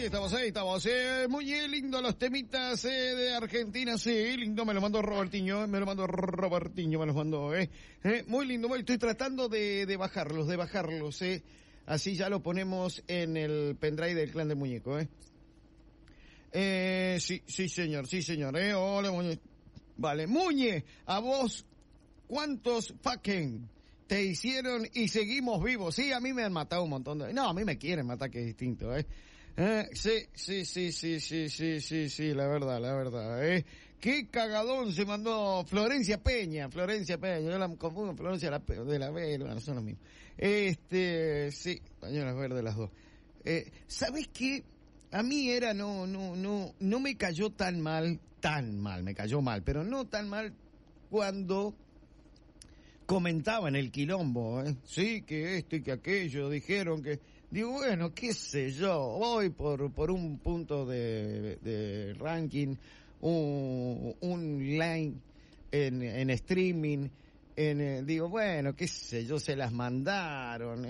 estamos. Muy lindo los temitas de Argentina, sí, lindo, me lo mandó Robertinho, me los mandó, muy lindo, estoy tratando de bajarlos, así ya lo ponemos en el pendrive del Clan del Muñeco, sí, señor, hola, Muñe. Vale, Muñe, a vos, ¿cuántos fucking te hicieron y seguimos vivos? Sí, a mí me han matado un montón de... No, a mí me quieren matar, que es distinto, sí, la verdad, Qué cagadón se mandó Florencia Peña, yo la confundo, Florencia de la B, bueno, son los mismos. Sí, pañuelas verdes las dos. ¿Sabes qué? A mí no me cayó tan mal, me cayó mal, pero no tan mal cuando comentaban el quilombo, sí, que esto y que aquello, dijeron que... Digo, bueno, qué sé yo, voy por un punto de ranking, un line en streaming, digo, bueno, qué sé yo, se las mandaron,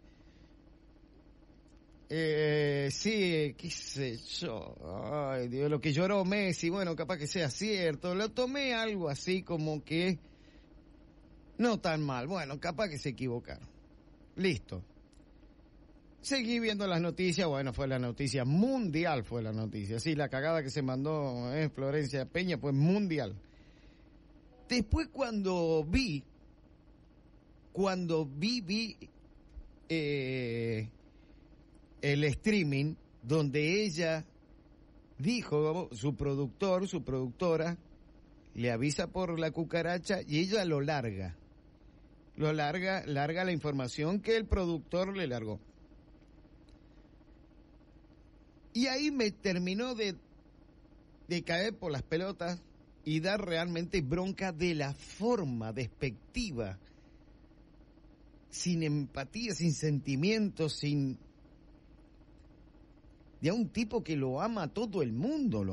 sí, qué sé yo, ay Dios, lo que lloró Messi, bueno, capaz que sea cierto, lo tomé algo así como que no tan mal, bueno, capaz que se equivocaron, listo. Seguí viendo las noticias, bueno, fue la noticia mundial, sí, la cagada que se mandó Florencia Peña fue mundial. Después cuando vi el streaming donde ella dijo, su productora, le avisa por la cucaracha y ella larga la información que el productor le largó. Y ahí me terminó de caer por las pelotas y dar realmente bronca de la forma despectiva, sin empatía, sin sentimientos, de a un tipo que lo ama a todo el mundo,